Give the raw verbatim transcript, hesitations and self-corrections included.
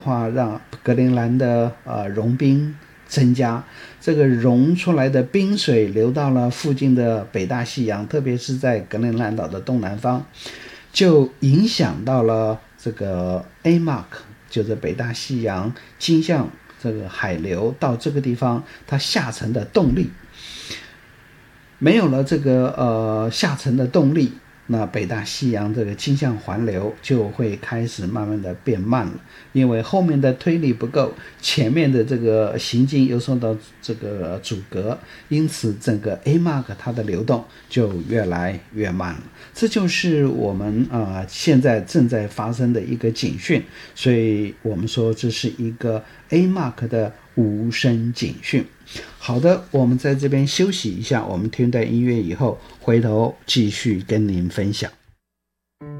话让格陵兰的呃融冰增加，这个融出来的冰水流到了附近的北大西洋，特别是在格陵兰岛的东南方，就影响到了这个 A M A C， 就是北大西洋经向这个海流到这个地方它下沉的动力。没有了这个呃下沉的动力，那北大西洋这个经向环流就会开始慢慢的变慢了，因为后面的推力不够，前面的这个行进又受到这个阻隔，因此整个 A M A C 它的流动就越来越慢了。这就是我们啊、呃、现在正在发生的一个警讯，所以我们说这是一个 A M A C 的无声警讯。好的，我们在这边休息一下，我们听段音乐以后回头继续跟您分享。